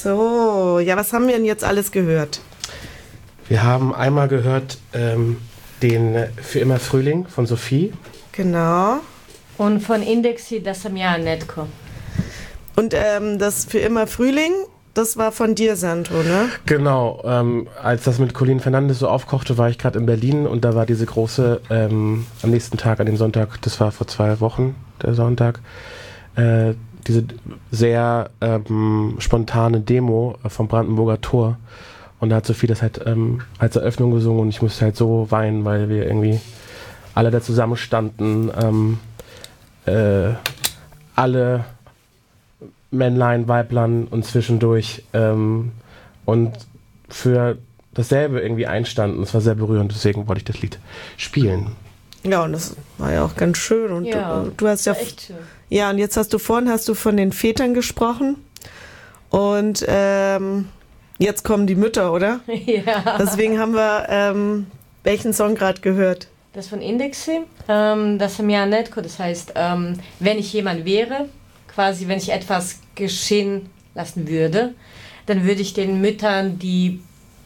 So, ja, was haben wir denn jetzt alles gehört? Wir haben einmal gehört den Für immer Frühling von Sophie. Genau. Und von Indexi, das sam ja netko. Und das Für immer Frühling, das war von dir, Sandro, ne? Genau, als das mit Colin Fernandes so aufkochte, war ich gerade in Berlin und da war diese große, am nächsten Tag, an dem Sonntag, das war vor 2 Wochen, der Sonntag, diese sehr spontane Demo vom Brandenburger Tor. Und da hat Sophie das halt als Eröffnung gesungen und ich musste halt so weinen, weil wir irgendwie alle da zusammenstanden, alle Männlein, Weiblein und zwischendurch und für dasselbe irgendwie einstanden. Das war sehr berührend, deswegen wollte ich das Lied spielen. Ja, und das war ja auch ganz schön. Und Ja, du hast ja echt schön. Ja, und jetzt hast du von den Vätern gesprochen. Und jetzt kommen die Mütter, oder? Ja. Deswegen haben wir welchen Song gerade gehört? Das von Indexi, das sam ja netko, das heißt, wenn ich jemand wäre, quasi wenn ich etwas geschehen lassen würde, dann würde ich den Müttern die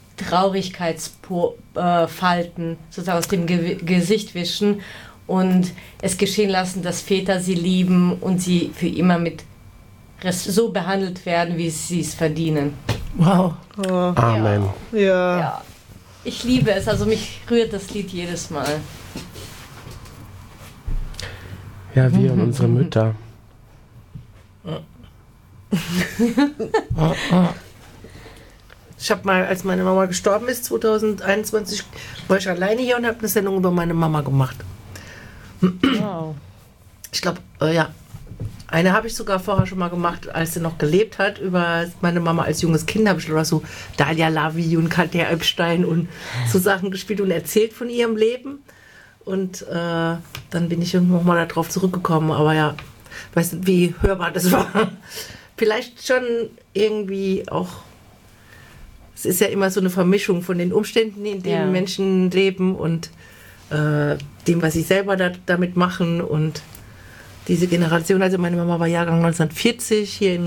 Traurigkeitsfalten sozusagen aus dem Gesicht wischen und es geschehen lassen, dass Väter sie lieben und sie für immer so behandelt werden, wie sie es verdienen. Wow. Oh. Amen. Ja. Ja, ich liebe es, also mich rührt das Lied jedes Mal. Ja, wir und unsere Mütter. Ich habe mal, als meine Mama gestorben ist, 2021, war ich alleine hier und habe eine Sendung über meine Mama gemacht. Wow. Ich glaube, ja, eine habe ich sogar vorher schon mal gemacht, als sie noch gelebt hat, über meine Mama als junges Kind. Habe ich so Dalia Lavi und Katja Epstein und so Sachen gespielt und erzählt von ihrem Leben. Und dann bin ich irgendwann mal darauf zurückgekommen. Aber ja, weißt du, wie hörbar das war. Vielleicht schon irgendwie auch, es ist ja immer so eine Vermischung von den Umständen, in denen Menschen leben und dem, was sie selber damit machen und diese Generation, also meine Mama war Jahrgang 1940 hier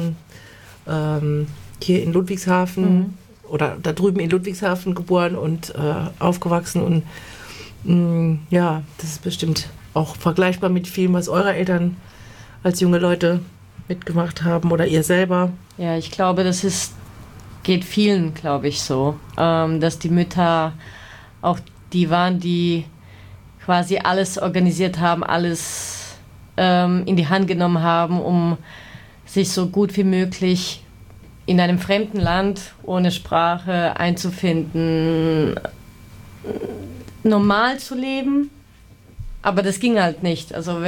in Ludwigshafen oder da drüben in Ludwigshafen geboren und aufgewachsen und ja, das ist bestimmt auch vergleichbar mit vielem, was eure Eltern als junge Leute mitgemacht haben oder ihr selber. Ja, ich glaube, geht vielen, glaube ich, so, dass die Mütter auch die waren, die quasi alles organisiert haben, alles in die Hand genommen haben, um sich so gut wie möglich in einem fremden Land ohne Sprache einzufinden, normal zu leben, aber das ging halt nicht. Also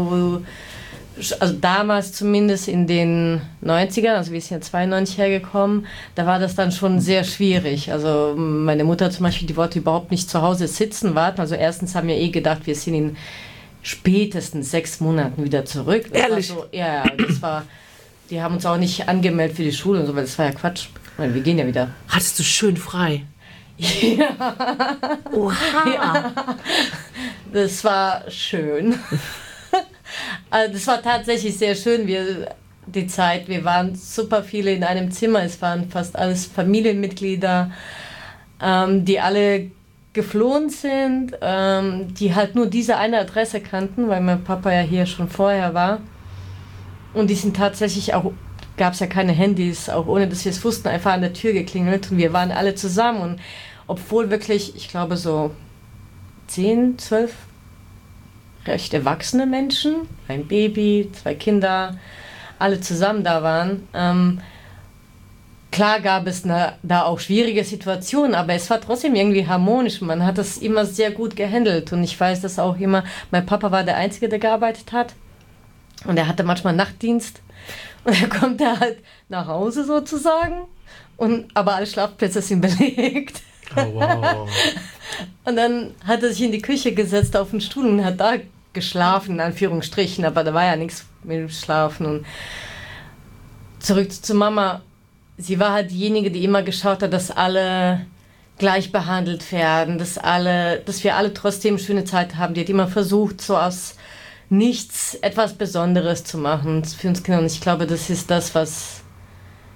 damals zumindest in den 90ern, also wir sind ja 92 hergekommen, da war das dann schon sehr schwierig. Also meine Mutter zum Beispiel, die wollte überhaupt nicht zu Hause sitzen, warten. Also erstens haben wir gedacht, wir sind in spätestens 6 Monaten wieder zurück. Ehrlich? Die haben uns auch nicht angemeldet für die Schule und so, weil das war ja Quatsch. Weil wir gehen ja wieder. Hattest du schön frei? Ja. Oha! Ja. Das war schön. Also das war tatsächlich sehr schön, die Zeit. Wir waren super viele in einem Zimmer. Es waren fast alles Familienmitglieder, die alle geflohen sind, die halt nur diese eine Adresse kannten, weil mein Papa ja hier schon vorher war. Und die sind tatsächlich auch, gab es ja keine Handys, auch ohne dass wir es wussten, einfach an der Tür geklingelt und wir waren alle zusammen. Und obwohl wirklich, ich glaube so 10, 12 recht erwachsene Menschen, ein Baby, 2 Kinder, alle zusammen da waren. Klar gab es da auch schwierige Situationen, aber es war trotzdem irgendwie harmonisch. Man hat das immer sehr gut gehandelt und ich weiß das auch immer. Mein Papa war der Einzige, der gearbeitet hat und er hatte manchmal Nachtdienst und er kommt halt nach Hause sozusagen, aber alle Schlafplätze sind belegt. Oh, wow. Und dann hat er sich in die Küche gesetzt auf den Stuhl und hat da geschlafen, in Anführungsstrichen, aber da war ja nichts mit Schlafen. Und zurück zu Mama. Sie war halt diejenige, die immer geschaut hat, dass alle gleich behandelt werden, dass wir alle trotzdem schöne Zeit haben. Die hat immer versucht, so aus nichts etwas Besonderes zu machen für uns Kinder. Und ich glaube, das ist das, was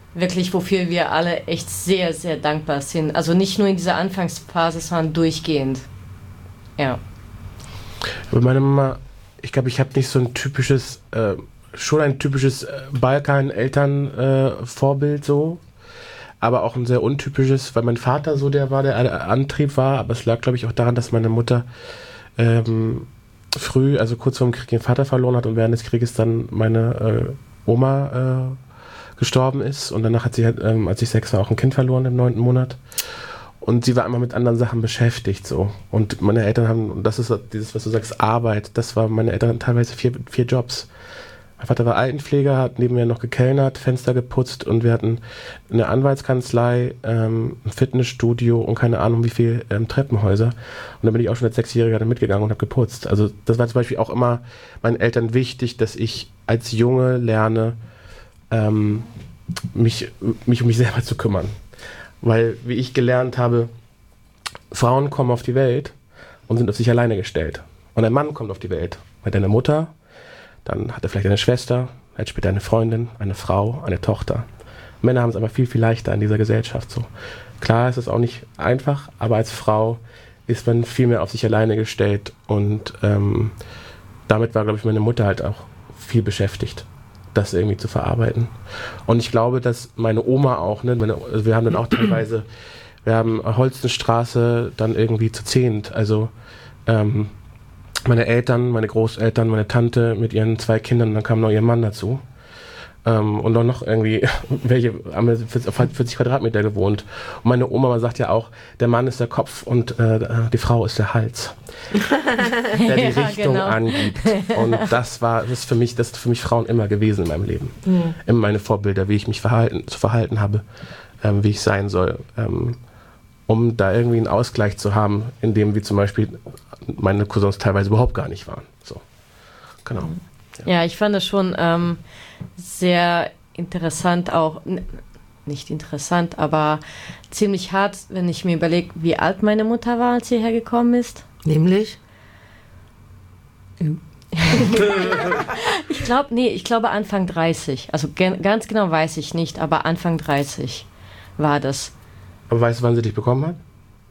wirklich, wofür wir alle echt sehr, sehr dankbar sind. Also nicht nur in dieser Anfangsphase, sondern durchgehend. Ja. Aber meine Mama, ich glaube, ich habe nicht so ein typisches, schon ein typisches Balkan-Eltern-Vorbild so, aber auch ein sehr untypisches, weil mein Vater so der Antrieb war, aber es lag, glaube ich, auch daran, dass meine Mutter früh, also kurz vor dem Krieg, ihren Vater verloren hat und während des Krieges dann meine Oma gestorben ist und danach hat sie halt, als ich 6 war, auch ein Kind verloren im 9. Monat. Und sie war immer mit anderen Sachen beschäftigt so. Und meine Eltern haben, und das ist dieses, was du sagst, Arbeit, das war meine Eltern teilweise 4 Jobs. Mein Vater war Altenpfleger, hat neben mir noch gekellnert, Fenster geputzt und wir hatten eine Anwaltskanzlei, ein Fitnessstudio und keine Ahnung wie viel Treppenhäuser. Und dann bin ich auch schon als 6-Jähriger da mitgegangen und habe geputzt. Also das war zum Beispiel auch immer meinen Eltern wichtig, dass ich als Junge lerne, mich um mich selber zu kümmern. Weil, wie ich gelernt habe, Frauen kommen auf die Welt und sind auf sich alleine gestellt. Und ein Mann kommt auf die Welt. Mit einer Mutter, dann hat er vielleicht eine Schwester, hat später eine Freundin, eine Frau, eine Tochter. Männer haben es aber viel, viel leichter in dieser Gesellschaft. So. Klar ist es auch nicht einfach, aber als Frau ist man viel mehr auf sich alleine gestellt. Und damit war, glaube ich, meine Mutter halt auch viel beschäftigt, das irgendwie zu verarbeiten. Und ich glaube, dass meine Oma auch, ne, wir haben dann auch teilweise, wir haben Holstenstraße dann irgendwie zu 10. Also meine Eltern, meine Großeltern, meine Tante mit ihren 2 Kindern, dann kam noch ihr Mann dazu. Und dann noch irgendwie, welche haben auf 40 Quadratmeter gewohnt. Und meine Oma sagt ja auch, der Mann ist der Kopf und die Frau ist der Hals, der die Richtung angibt. Und das ist für mich Frauen immer gewesen in meinem Leben. Immer meine Vorbilder, wie ich mich zu verhalten habe, wie ich sein soll. Um da irgendwie einen Ausgleich zu haben, in dem wie zum Beispiel meine Cousins teilweise überhaupt gar nicht waren. So, genau. Ja, ich fand das schon sehr interessant, auch nicht interessant, aber ziemlich hart, wenn ich mir überlege, wie alt meine Mutter war, als sie hergekommen ist. Nämlich? Ich glaube Anfang 30. Also ganz genau weiß ich nicht, aber Anfang 30 war das. Aber weißt du, wann sie dich bekommen hat?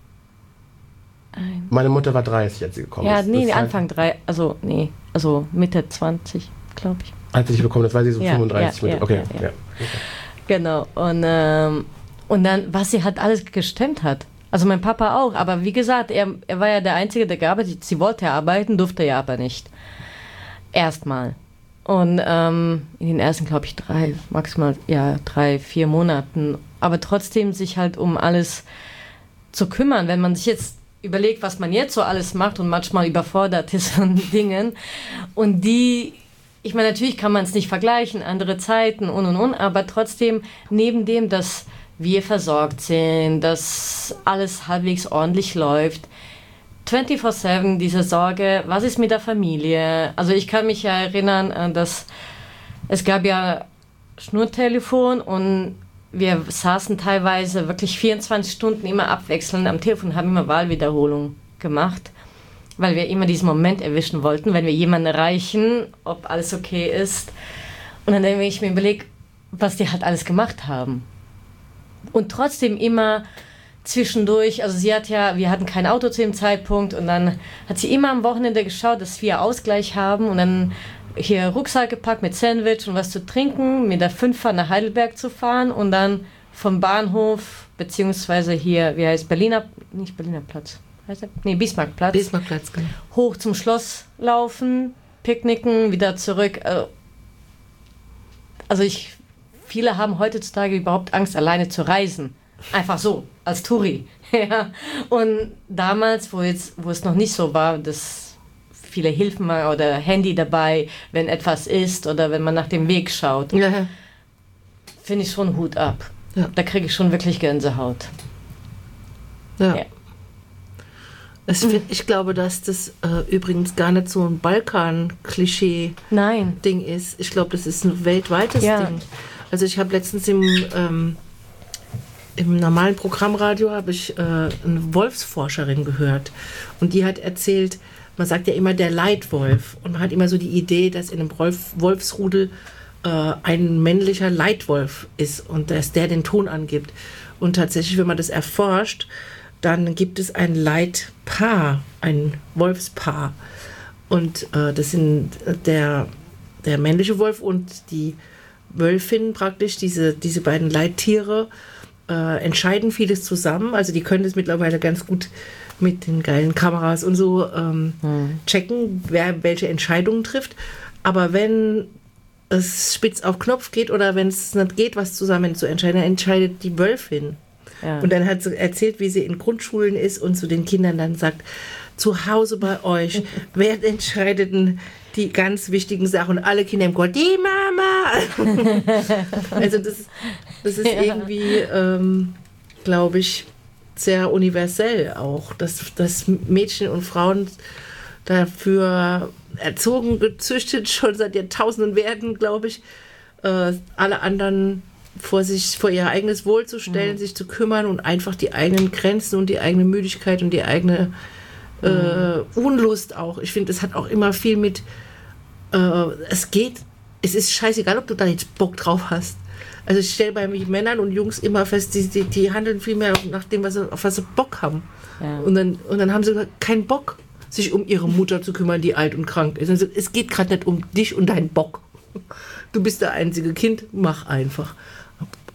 Meine Mutter war 30, als sie gekommen ist. Ja, nee, Anfang 3, also Mitte 20, glaube ich. Als sie dich bekommen hat, war sie so 35 mit. Okay. Genau. Und dann, was sie halt alles gestemmt hat. Also mein Papa auch, aber wie gesagt, er war ja der Einzige, der gearbeitet hat. Sie wollte arbeiten, durfte ja aber nicht. Erstmal. Und in den ersten, glaube ich, 3, 4 Monaten. Aber trotzdem sich halt um alles zu kümmern. Wenn man sich jetzt überlegt, was man jetzt so alles macht und manchmal überfordert ist von Dingen. Und ich meine, natürlich kann man es nicht vergleichen, andere Zeiten und, aber trotzdem, neben dem, dass wir versorgt sind, dass alles halbwegs ordentlich läuft, 24/7 diese Sorge, was ist mit der Familie? Also ich kann mich ja erinnern, dass es gab ja Schnurtelefon und wir saßen teilweise wirklich 24 Stunden immer abwechselnd am Telefon und haben immer Wahlwiederholung gemacht, weil wir immer diesen Moment erwischen wollten, wenn wir jemanden erreichen, ob alles okay ist. Und dann, wenn ich mir überlege, was die halt alles gemacht haben. Und trotzdem immer zwischendurch, also wir hatten kein Auto zu dem Zeitpunkt und dann hat sie immer am Wochenende geschaut, dass wir Ausgleich haben und dann hier Rucksack gepackt mit Sandwich und was zu trinken, mit der 5er nach Heidelberg zu fahren und dann vom Bahnhof, beziehungsweise hier, wie heißt nicht Berliner Platz, heißt der? Nee, Bismarckplatz. Bismarckplatz, genau. Hoch zum Schloss laufen, picknicken, wieder zurück. Also viele haben heutzutage überhaupt Angst, alleine zu reisen. Einfach so, als Touri. Ja. Und damals, wo es noch nicht so war, dass viele Hilfen oder Handy dabei, wenn etwas ist oder wenn man nach dem Weg schaut, finde ich schon Hut ab. Ja. Da kriege ich schon wirklich Gänsehaut. Ja. Ich glaube, dass das übrigens gar nicht so ein Balkan-Klischee-Ding ist. Ich glaube, das ist ein weltweites Ding. Also ich habe letztens im normalen Programmradio habe ich eine Wolfsforscherin gehört und die hat erzählt, man sagt ja immer der Leitwolf und man hat immer so die Idee, dass in einem Wolfsrudel ein männlicher Leitwolf ist und dass der den Ton angibt. Und tatsächlich, wenn man das erforscht, dann gibt es ein Leitpaar, ein Wolfspaar. Und das sind der männliche Wolf und die Wölfin praktisch, diese beiden Leittiere, entscheiden vieles zusammen. Also die können das mittlerweile ganz gut mit den geilen Kameras und so checken, wer welche Entscheidungen trifft. Aber wenn es spitz auf Knopf geht oder wenn es nicht geht, was zusammen zu entscheiden, dann entscheidet die Wölfin. Ja. Und dann hat sie erzählt, wie sie in Grundschulen ist und zu den Kindern dann sagt, zu Hause bei euch, wer entscheidet denn die ganz wichtigen Sachen? Und alle Kinder im Chor, die Mama! Also das ist irgendwie, glaube ich, sehr universell auch, dass Mädchen und Frauen dafür erzogen, gezüchtet, schon seit Jahrtausenden werden, glaube ich, alle anderen vor ihr eigenes Wohl zu stellen, sich zu kümmern und einfach die eigenen Grenzen und die eigene Müdigkeit und die eigene Unlust auch. Ich finde, das hat auch immer viel mit es ist scheißegal, ob du da jetzt Bock drauf hast. Also ich stelle bei Männern und Jungs immer fest, die handeln viel mehr nach dem, auf was sie Bock haben. Ja. Und dann haben sie keinen Bock, sich um ihre Mutter zu kümmern, die alt und krank ist. Also es geht gerade nicht um dich und deinen Bock. Du bist der einzige Kind, mach einfach.